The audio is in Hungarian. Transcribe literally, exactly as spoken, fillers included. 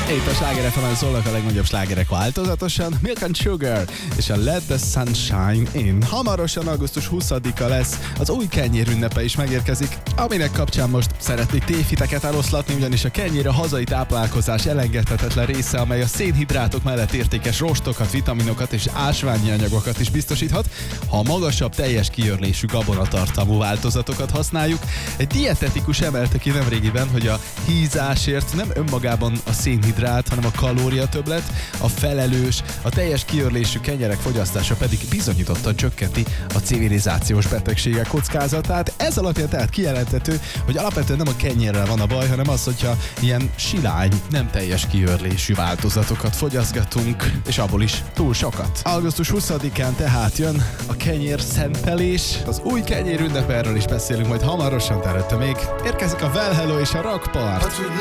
Itt a Sláger ef emen szólnak a legnagyobb slágerek változatosan. Milk and Sugar és a Let the Sunshine In. Hamarosan augusztus huszadika lesz, az új kenyér ünnepe is megérkezik, aminek kapcsán most szeretnék tévhiteket eloszlatni, ugyanis a kenyér a hazai táplálkozás elengedhetetlen része, amely a szénhidrátok mellett értékes rostokat, vitaminokat és ásványi anyagokat is biztosíthat, ha a magasabb teljes kiörlésű gabonatartalmú változatokat használjuk. Egy dietetikus emelte ki nemrégiben, hogy a hízásért nem önmagában a szénhidrát, hanem a kalóriatöbblet, a felelős, a teljes kiörlésű kenyerek fogyasztása pedig bizonyítottan csökkenti a civilizációs betegségek kockázatát. Ez alapján tehát kijelenthető, hogy alapvetően nem a kenyérrel van a baj, hanem az, hogyha ilyen silány, nem teljes kiörlésű változatokat fogyaszgatunk, és abból is túl sokat. augusztus huszadikán tehát jön a kenyér szentelés, az új kenyér ünnep, erről is beszélünk majd hamarosan, előtte még érkezik a Well Hello és a Rock Part.